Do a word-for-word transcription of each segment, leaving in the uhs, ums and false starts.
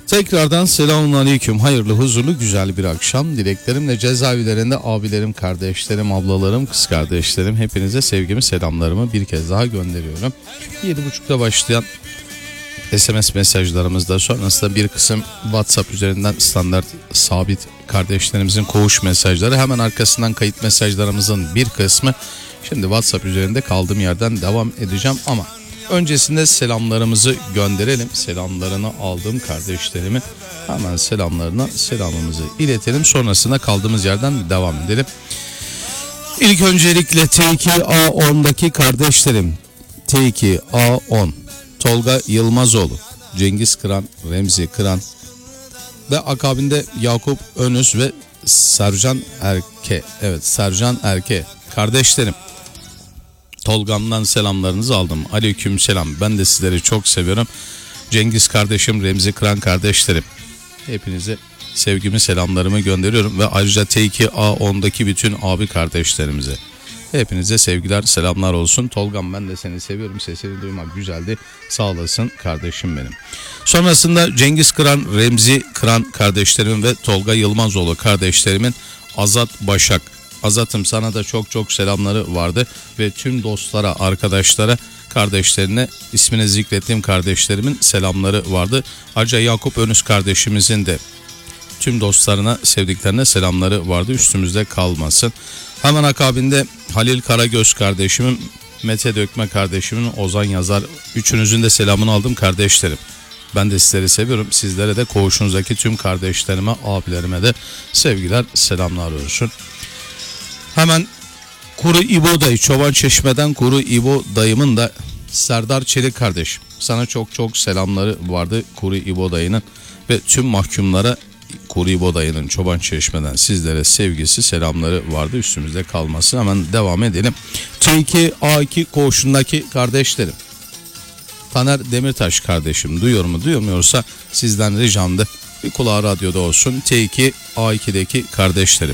Tekrardan selamünaleyküm. Hayırlı, huzurlu, güzel bir akşam dileklerimle cezaevlerinde abilerim, kardeşlerim, ablalarım, kız kardeşlerim hepinize sevgimi, selamlarımı bir kez daha gönderiyorum. yedi buçukta başlayan S M S mesajlarımızda, sonrasında bir kısım WhatsApp üzerinden standart sabit kardeşlerimizin koğuş mesajları, hemen arkasından kayıt mesajlarımızın bir kısmı. Şimdi WhatsApp üzerinde kaldığım yerden devam edeceğim ama öncesinde selamlarımızı gönderelim. Selamlarını aldığım kardeşlerimin hemen selamlarına selamımızı iletelim. Sonrasında kaldığımız yerden devam edelim. İlk öncelikle T iki A ondaki kardeşlerim T iki A on, Tolga Yılmazoğlu, Cengiz Kıran, Remzi Kıran ve akabinde Yakup Önüz ve Sercan Erke. Evet, Sercan Erke kardeşlerim. Tolgam'dan selamlarınızı aldım. Aleyküm selam. Ben de sizleri çok seviyorum. Cengiz kardeşim, Remzi Kıran kardeşlerim. Hepinize sevgimi, selamlarımı gönderiyorum. Ve ayrıca T iki A ondaki bütün abi kardeşlerimize. Hepinize sevgiler, selamlar olsun. Tolgam, ben de seni seviyorum. Sesini duymak güzeldi. Sağ olasın kardeşim benim. Sonrasında Cengiz Kıran, Remzi Kıran kardeşlerim ve Tolga Yılmazoğlu kardeşlerimin Azat Başak. Azat'ım, sana da çok çok selamları vardı ve tüm dostlara, arkadaşlara, kardeşlerine, ismini zikrettiğim kardeşlerimin selamları vardı. Ayrıca Yakup Önüz kardeşimizin de tüm dostlarına, sevdiklerine selamları vardı. Üstümüzde kalmasın. Hemen akabinde Halil Karagöz kardeşimin, Mete Dökme kardeşimin, Ozan Yazar, üçünüzün de selamını aldım kardeşlerim. Ben de sizleri seviyorum. Sizlere de koğuşunuzdaki tüm kardeşlerime, abilerime de sevgiler, selamlar olsun. Hemen Kuru İbo dayı, Çoban Çeşme'den Kuru İbo dayımın da Serdar Çelik kardeşim, sana çok çok selamları vardı Kuru İbo dayının ve tüm mahkumlara Kuru İbo dayının Çoban Çeşme'den sizlere sevgisi, selamları vardı. Üstümüzde kalmasın. Hemen devam edelim. T iki A iki koğuşundaki kardeşlerim, Taner Demirtaş kardeşim, duyuyor mu duymuyorsa sizden ricamdı bir kulağı radyoda olsun. T iki A iki'deki kardeşlerim,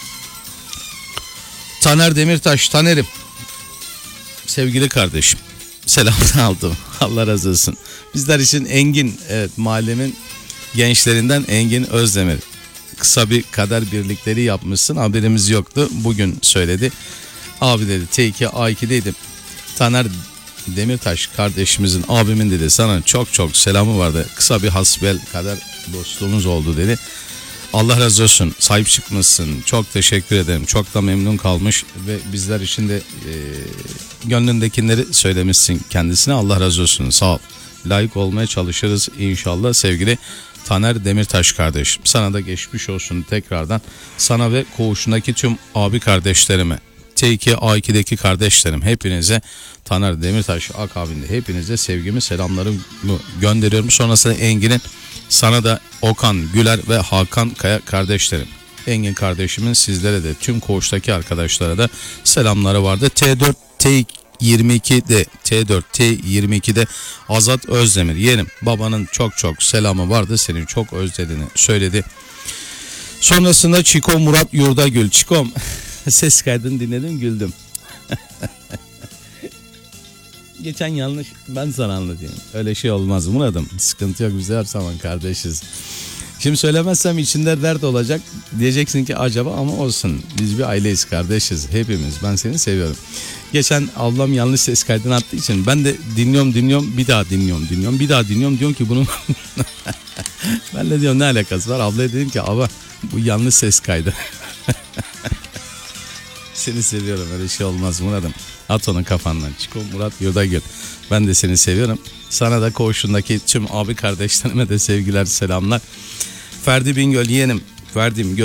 Taner Demirtaş, Taner'im, sevgili kardeşim, selamını aldım. Allah razı olsun. Bizler için Engin, evet, mahallemin gençlerinden Engin Özdemir. Kısa bir kader birlikleri yapmışsın, haberimiz yoktu. Bugün söyledi. Abi dedi, T iki A iki'deydim. Taner Demirtaş kardeşimizin, abimin dedi, sana çok çok selamı vardı. Kısa bir hasbel kader dostluğumuz oldu dedi. Allah razı olsun, sahip çıkmışsın, çok teşekkür ederim, çok da memnun kalmış ve bizler için de e, gönlündekileri söylemişsin kendisine. Allah razı olsun, sağ ol, layık olmaya çalışırız inşallah sevgili Taner Demirtaş kardeşim. Sana da geçmiş olsun tekrardan, sana ve koğuşundaki tüm abi kardeşlerime, T iki A iki'deki kardeşlerim, hepinize, Taner Demirtaş akabinde hepinize sevgimi, selamlarımı gönderiyorum. Sonrasında Engin'in, sana da Okan Güler ve Hakan Kaya kardeşlerim. Engin kardeşimin sizlere de tüm koğuştaki arkadaşlara da selamları vardı. T dört T yirmi iki'de T dört T yirmi iki'de Azat Özdemir yeğenim, babanın çok çok selamı vardı, seni çok özlediğini söyledi. Sonrasında Çiko Murat Yurdagül. Çikom, ses kaydını dinledim, güldüm. Geçen yanlış, ben sana anlatayım. Öyle şey olmaz Murat'ım. Sıkıntı yok, biz her zaman kardeşiz. Şimdi söylemezsem içinde dert olacak. Diyeceksin ki acaba, ama olsun. Biz bir aileyiz, kardeşiz hepimiz. Ben seni seviyorum. Geçen ablam yanlış ses kaydını attığı için ben de dinliyorum dinliyorum bir daha dinliyorum dinliyorum bir daha dinliyorum, diyorum ki bunun ben de diyorum ne alakası var. Ablaya dedim ki abla, bu yanlış ses kaydı. Seni seviyorum, öyle şey olmaz Murat'ım. At onu kafandan. Çiko Murat Yurdagül. Ben de seni seviyorum. Sana da koğuşundaki tüm abi kardeşlerime de sevgiler, selamlar. Ferdi Bingöl yeğenim. Ferdi'm